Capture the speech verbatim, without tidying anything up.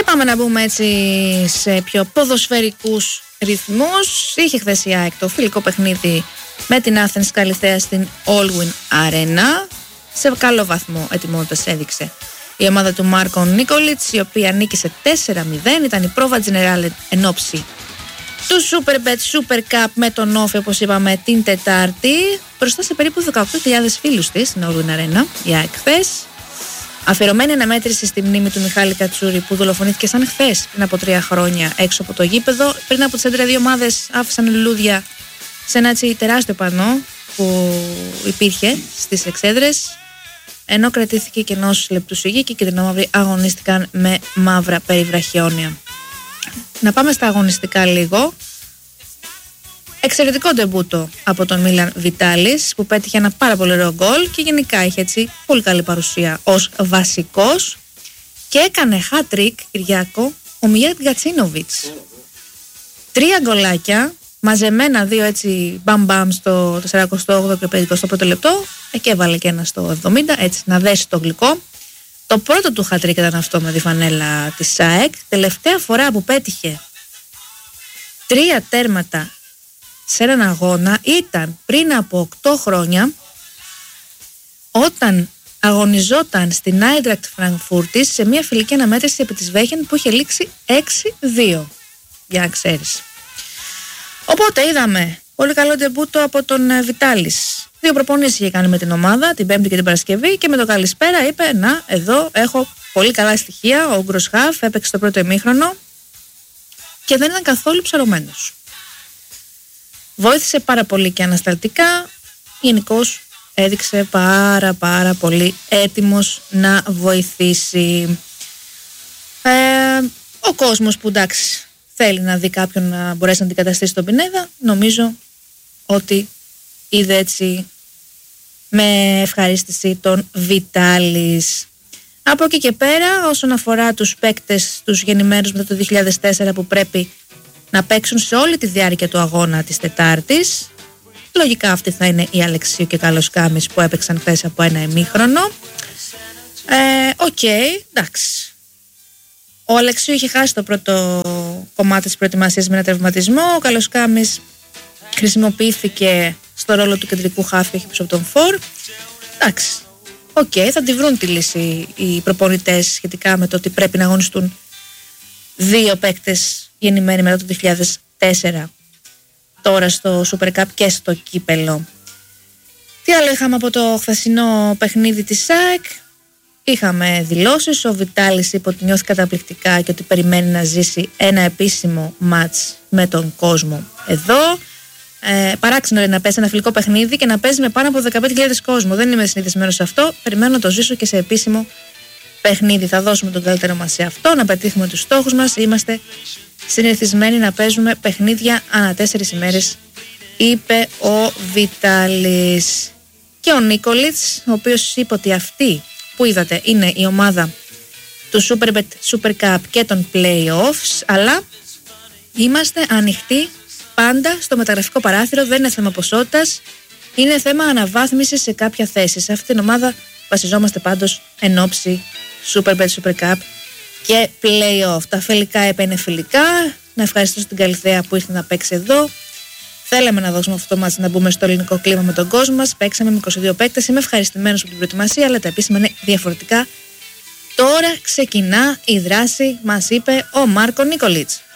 πάμε να μπούμε έτσι σε πιο ποδοσφαιρικούς ρυθμούς. Είχε χθες η ΑΕΚ το φιλικό παιχνίδι με την Athens Καλυθέα στην Allwyn Arena. Σε καλό βαθμό ετοιμότητας έδειξε η ομάδα του Μάρκο Νίκολιτς, η οποία νίκησε τέσσερα μηδέν. Ήταν η πρόβα Generale εν ώψη του Superbet Super Cup με τον Όφη, όπως είπαμε, την Τετάρτη. Μπροστά σε περίπου δεκαοκτώ χιλιάδες φίλους της στην Allwyn Arena, η ΑΕΚ χθες. Αφιερωμένη αναμέτρηση στη μνήμη του Μιχάλη Κατσούρη, που δολοφονήθηκε σαν χθες πριν από τρία χρόνια έξω από το γήπεδο. Πριν από τις έντρα δύο ομάδες άφησαν λουλούδια σε ένα έτσι τεράστιο πανό που υπήρχε στις εξέδρες, ενώ κρατήθηκε και ενός λεπτού σιγή και οι κυτρινόμαυροι αγωνίστηκαν με μαύρα περιβραχιόνια. Να πάμε στα αγωνιστικά λίγο. Εξαιρετικό ντεμπούτο από τον Μίλαν Βιτάλης, που πέτυχε ένα πάρα πολύ ωραίο γκολ και γενικά είχε έτσι πολύ καλή παρουσία ως βασικός, και έκανε hat-trick, Κυριάκο, ο Μιγέλ Γκατσίνοβιτς. Τρία γκολάκια μαζεμένα, δύο έτσι μπαμ μπαμ στο σαράντα οκτώ και πενηκοστό πρώτο λεπτό, και έβαλε και ένα στο εβδομήντα, έτσι να δέσει το γλυκό. Το πρώτο του hat-trick ήταν αυτό με τη φανέλα της ΑΕΚ. Τελευταία φορά που πέτυχε τρία τέρματα σε έναν αγώνα ήταν πριν από οκτώ χρόνια, όταν αγωνιζόταν στην Άιντρακτ Φραγκφούρτης σε μια φιλική αναμέτρηση επί της Βέχεν που είχε λήξει έξι δύο, για να ξέρεις. Οπότε είδαμε πολύ καλό ντεμπούτο από τον Βιτάλης. Δύο προπονήσεις είχε κάνει με την ομάδα, την Πέμπτη και την Παρασκευή, και με το καλησπέρα είπε: να, εδώ έχω πολύ καλά στοιχεία. Ο Ούγκρος Χαφ έπαιξε το πρώτο ημίχρονο και δεν ήταν καθόλου ψαρωμένος. Βοήθησε πάρα πολύ και ανασταλτικά. Γενικώς έδειξε πάρα πάρα πολύ έτοιμος να βοηθήσει. Ε, ο κόσμος που, εντάξει, θέλει να δει κάποιον να μπορέσει να αντικαταστήσει τον Πινέδα, νομίζω ότι είδε έτσι με ευχαρίστηση τον Βιτάλης. Από εκεί και πέρα, όσον αφορά τους παίκτες, τους γεννημένους μετά το δύο χιλιάδες τέσσερα, που πρέπει να παίξουν σε όλη τη διάρκεια του αγώνα της Τετάρτης, λογικά αυτοί θα είναι η Αλεξίου και Κάλλος Κάμης, που έπαιξαν χθες από ένα ημίχρονο. Οκ, ε, okay, εντάξει. Ο Αλεξίου είχε χάσει το πρώτο κομμάτι της προετοιμασίας με ένα τραυματισμό. Ο Κάλλος Κάμης χρησιμοποιήθηκε στο ρόλο του κεντρικού χάφη, έχει πίσω από τον Φορ. Εντάξει, οκ, okay, θα τη βρουν τη λύση οι προπονητές σχετικά με το ότι πρέπει να αγωνιστούν δύο παίκτες γεννημένοι μετά το δύο χιλιάδες τέσσερα, τώρα στο Super Cup και στο κύπελο. Τι άλλο είχαμε από το χθεσινό παιχνίδι της ΣΑΕΚ? Είχαμε δηλώσεις. Ο Βιτάλης είπε ότι νιώθει καταπληκτικά και ότι περιμένει να ζήσει ένα επίσημο μάτς με τον κόσμο εδώ. Ε, παράξενο είναι να παίζει ένα φιλικό παιχνίδι και να παίζει με πάνω από δεκαπέντε χιλιάδες κόσμο. Δεν είμαι συνηθισμένος σε αυτό. Περιμένω να το ζήσω και σε επίσημο παιχνίδι. Θα δώσουμε τον καλύτερο μας σε αυτό, να πετύχουμε τους στόχους μας. Είμαστε συνηθισμένοι να παίζουμε παιχνίδια ανά τέσσερις ημέρες, είπε ο Βιτάλης. Και ο Νίκολιτς, ο οποίος είπε ότι αυτή που είδατε είναι η ομάδα του Superbet Super Cup και των Playoffs, αλλά είμαστε ανοιχτοί πάντα στο μεταγραφικό παράθυρο. Δεν είναι θέμα ποσότητας, είναι θέμα αναβάθμισης σε κάποια θέση. Σε αυτή την ομάδα βασιζόμαστε πάντως εν ώψη Superbet Super Cup και Playoff. Τα φιλικά έπαινε φιλικά. Να ευχαριστήσω την Καλυθέα που ήρθε να παίξει εδώ. Θέλαμε να δώσουμε αυτό το μάτς, να μπούμε στο ελληνικό κλίμα με τον κόσμο μας. Παίξαμε με είκοσι δύο παίκτες. Είμαι ευχαριστημένος από την προετοιμασία, αλλά τα επίσημα είναι διαφορετικά. Τώρα ξεκινά η δράση, μας είπε ο Μάρκο Νίκολιτς.